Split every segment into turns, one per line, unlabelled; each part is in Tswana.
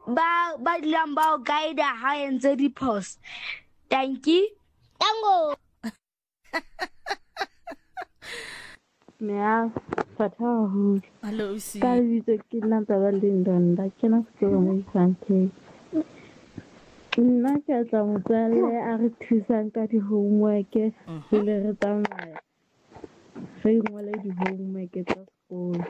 ba dilang ba o guide ha entse diphoso. Thank you.
Tango.
Mea fatha
Hello si.
ka bitse ke nna taba Lindonda ke na se mo isanthe. Nna ke tla motswalle a re thusang ka di-homework le re tsamaya re ngwale di-homework tsa sekolo.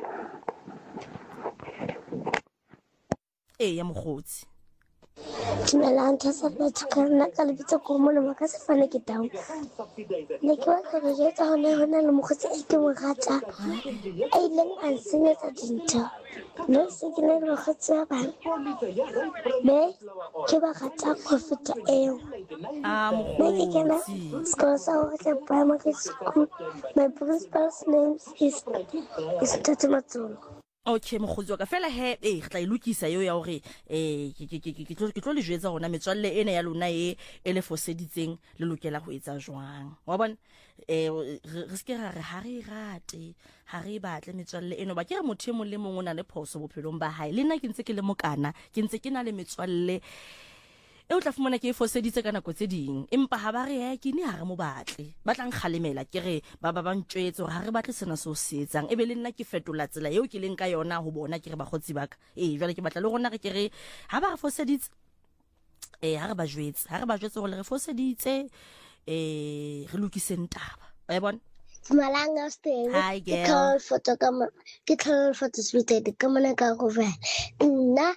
Ya mokgotsi.
Dumelang thasa batho ka nna ka lebitso ko molemo ka sefane ke down. Ne ke batla go jwetsa hona le mokgotsi e ke mo rata a ileng a nsenyetsa dintho. Mme se ke le mokgotsi wa bang mme ke ba rata go feta eo. Mme ke kena sekolo sa Horetle Primary School. My principal's name is Tate Matsolo.
Okay mokgotsi wa ka fela he re tla ilukisa yo ya hore ke tlo le jwetsa hona metswalle ena ya lona e le foseditseng le lokela go etsa jwang wa bona re ske ra re ha re rate ha re batle metswalle eno ba ke re motho mo le mongwe o na le phoso bophelong ba hae le nna ke ntse ke le mokana ke ntse ke na le metswalle e o tla fumana ke e foseditse ka nako tse ding empa ha ba re ke ne ha re mo batle ba tlang kgalemela ke re ba ntjwetse hore ha re batle sena so se etsang e be le nna ke fetola tsela eo ke leng ka yona ho bona ke re ba gotsi baka jwale ke batla le rona re ke re ha ba re foseditse ha re ba jwetse gore re foseditse re lokiseng taba ba bona
Malanga stay.
Hi girl.
Ke tlhole photo sweeted ka mona ka go va. Nna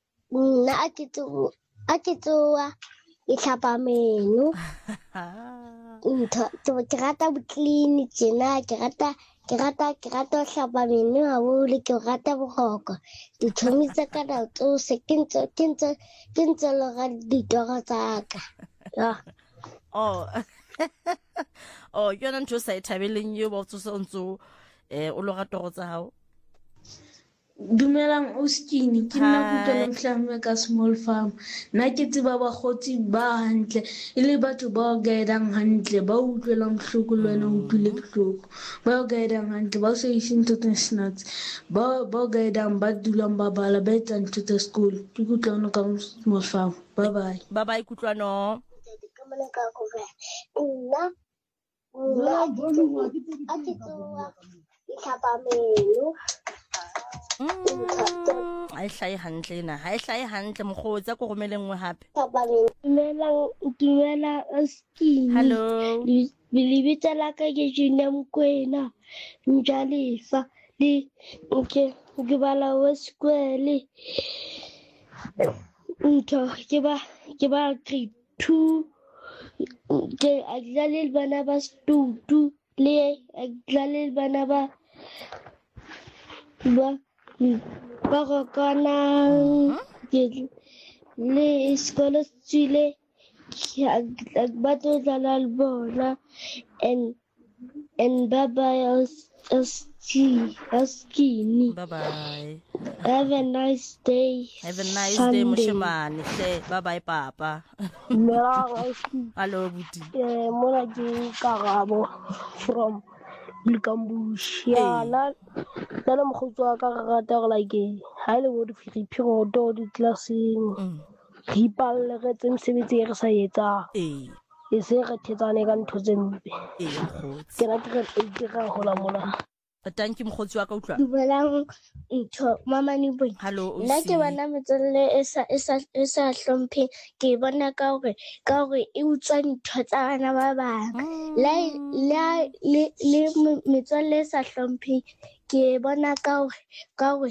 a ke tsoa e tlhapa meno. Ke rata bo clean tjena ke rata ho hlapa meno haholo ke rata boroko. Dithomi tsa ka da tsose ke ntse le ga ditoro tsa ka.
Yona ntho sa e thabeleng yo ba tsose ntso o lo ga toro tsa hao.
Dumelang Oskini ke nna Kutlwelo Mhlamme ka Small Farm. Nna ke tseba bakgotsi ba hantle e le batho ba o guidang hantle ba utlwelang bohloko le wena o utlwile bohloko ba o guidang hantle ba o sa iseng ntho tse snacks ba o guidang ba dulang ba bala ba etsa ntho tsa sekolo. Ke Kutlwano ka Small Farm. Bye bye
Kutlwano.
Ka mona ka go va. Nna a ke tsoa e tlhapa meno.
Ha e hlae hantle ena ha e hlae hantle mokgotsi a go romele nngwe hape.
Dumela Oskini.
Hello.
Lebitso la ka ke Junior Mokoena Njalefa le ke bala wa sekole ntho ke ba grade 2 ke a dlale bana ba stutu le a dlale bana ba rokana le sekolo tswile ba tlo dlala le bona and bye bye Oskini.
Bye bye.
Have a nice day.
Have a nice day moshemane hle. Bye bye papa. Hello buti.
Mona ke Karabo from Lukambush. La mokgotsi wa ka re rata go like ha ile bo di phiroto di classeng re ipalle re tse mosebetsi e re sa etsang e se re thetsane ka ntho tse mpe ke na ke ra hola mona.
Thank you mokgotsi wa ka utlwa.
Dumelang ntho mama ni boy.
Hello
nna ke bona metswalle e sa hlomphe ke bona ka hore e utswa ntho tsa bana ba bang le metswalle e sa hlomphe ke bona ka hore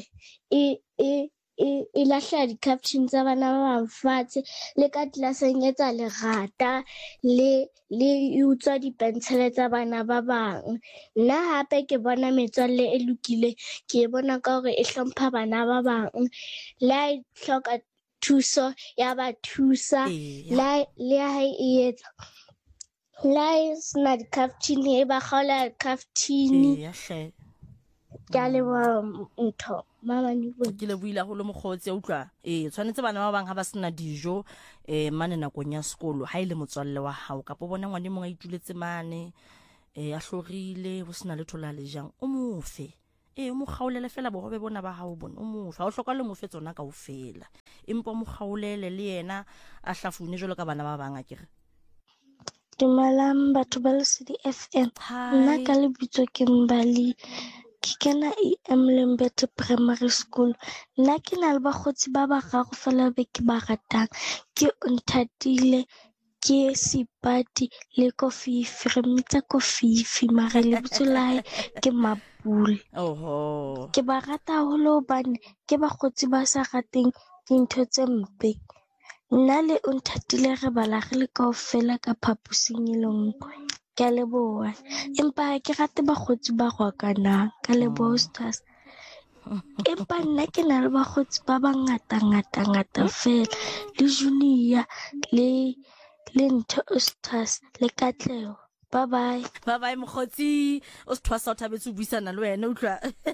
e lahla di-caption tsa bana ba bang fatshe le ka tlelaseng etsa lerata le utswa dipentshele tsa bana ba bang. Nna hape ke bona metswalle e lokile ke bona ka hore e hlompha bana ba bang la e hloka thuso ya ba thusa la ha e etsa la e sna di-caption e ba kgaola caption ke le ntho mama ni bo
ke le buila go le mogotsi utlwa tshwanetse bana ba bang ha ba sena dijo mane nakong ya sekolo ha ile motswalle wa hao ka po bona ngwane mongwe a ituletse mane a hlorile ho sena le thola le jang o mofe o mo kgaolele fela bogobe bona ba hao bona o mo fa o hloka le mo fe tsona ka o fela empa mo kgaolele le yena a hlafune jolo ka bana ba banga kere
Dumelang batho ba Lesedi FM. Nna ka lebitso ke Mbali. Ke kena EM Lembete Primary School. Nna ke na le bakgotsi ba bararo fela be ke ba ratang. Ke Nthatile, ke Sipati le Kofifi. Re mmitsa Kofifi mara lebitso la hae ke Mapule.
oho
Ke ba rata haholo hobane ke bakgotsi ba sa rateng dintho tse mpe. Nna le Nthatile re bala re le kaofela ka phaposing e le nngwe. Ke a leboha. Empa ha ke rate bakgotsi ba rwakanang. Ka leboha Ustaz. Empa nna ke na le bakgotsi ba ngata fela. Le Junior le Ntho Ustaz le Katleho. Bye bye.
mokgotsi o se thwasa o thabetse o buisana le wena utlwa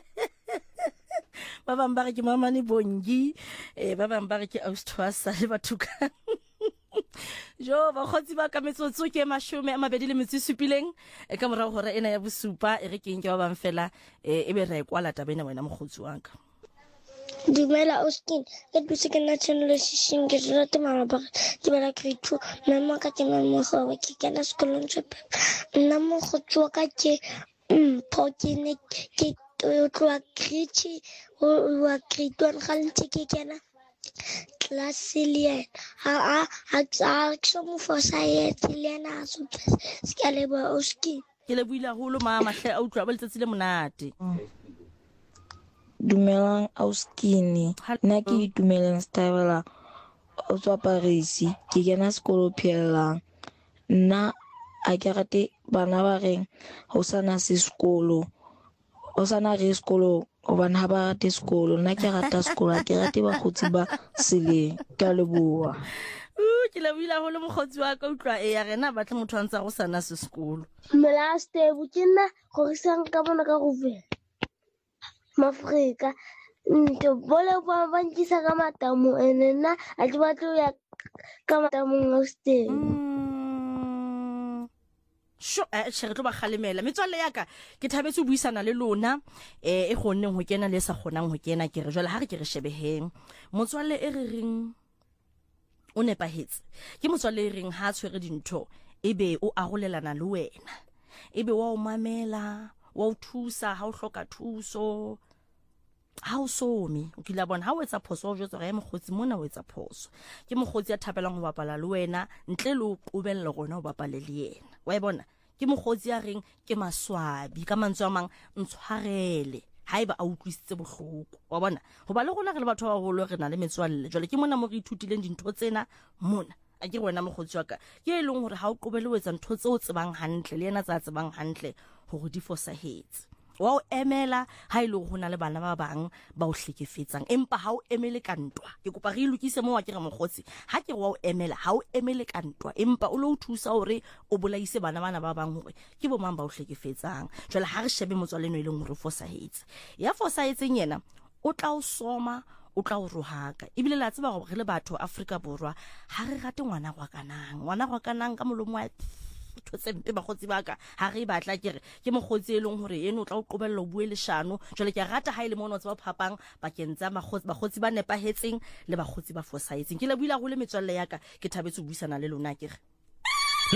ba bang ba re ke Mamane Bongi ba bang ba re ke Austhwasa le batho ka jo bakgotsi ba ka metsotso ke 27 ka morao hora ena ya bosupa e re keng ke ba bang fela e be re kwala tabena wena mogotsi wa ka
Dumela Austin, ke dutse ke na channel shishin ke rata mama ba ke bala grade 2 mama ka ke mama go ke kena sekolong tse nna mo go tswa ka ke phokene ke o tloa grade wa grade 1 ga ntse ke kena class le ha ke mo for science le na so ke le ba Austin
ke le buila holo mama hle a utlwa ba letsatsi le monate
Dumelang Auskini. Nna ke itumelang Stabela o tswa Paris. Ke kena sekolo Phelang. Nna a ke rate bana ba reng ho sana se sekolo. Ho sana re sekolo hobane ha ba rate sekolo. Nna ke rata sekolo, ke rate bakgotsi ba seleng. Ke a leboha.
ke le buila holo mogotsi wa ka utlwa ya rena ba tle motho a ntse go sana se sekolo
Dumela Steve ke nna go isang ka bona ka go vela Mafrika nto bole ba bankisa ka matamo ene nna a ke batlo ya ka matamo a Steve
sho re tlo ba kgalemela metswalle ya ka ke thabetse o buisana le lona e gonneng ho kena le sa kgonang ho kena ke re jwale ha re ke re shebeheng motswalle e re reng o nepahetse ke motswalle e reng ha tshwere dintho ebe o arolelana le wena ebe wa o mamela wa o thusa ha o hloka thuso ha o some o kila bona ha o etsa phoso o jwetsa ga ya mogotsi mona o etsa phoso ke mogotsi ya thapelang ho bapala le wena ntle le o qobella gona ho bapale le yena wa bona ke mogotsi ya reng ke maswabi ka mantswe a mang ntshwarele haeba a utlwisitse bohloko wa bona ho ba le gona re le batho ba holo re na le metswalle jwale ke mona mo re ithutileng dintho tsena mona a ke wena mogotsi wa ka ke eleng hore ha o qobele o etsa ntho tseo tsebang hantle le yena tsa tsebang hantle hore di fosahetse wa o emela ha ile go na le bana ba bang ba o hlekefetsang empa ha o emele kantwa ke kopa re ilukise mo wa ke re mogotsi ha ke wa o emela ha o emele kantwa empa o lo thusa hore o bolaise bana ba bang hore ke bo mang ba o hlekefetsang jwale ha re shebe motswaleno ile ngore fosahetse ya fosahetseng yena o tla o soma o tla o rohaka ebile la tseba gore re le batho Afrika Borwa ha re rate ngwana gwa kanang ka molomo wa tsempe bagotsi baka ha re batla ke re ke mogotsi eleng hore eno o tla o qobella o bue leshano jwale ke rata ha ile mono tsa phapang ba kentsa bagotsi ba nepahetseng le bagotsi ba fosahetseng ke le buila go le metswalle ya ka ke thabetse o buisana le lona ke re